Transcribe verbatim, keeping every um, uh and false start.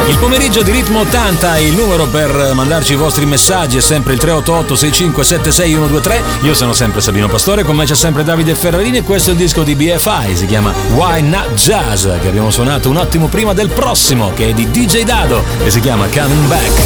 Il pomeriggio di Ritmo ottanta, il numero per mandarci i vostri messaggi è sempre il tre otto otto sei cinque sette sei uno due tre. Io sono sempre Sabino Pastore, con me c'è sempre Davide Ferrarini e questo è il disco di B F I, si chiama Why Not Jazz, che abbiamo suonato un attimo prima del prossimo, che è di D J Dado e si chiama Coming Back.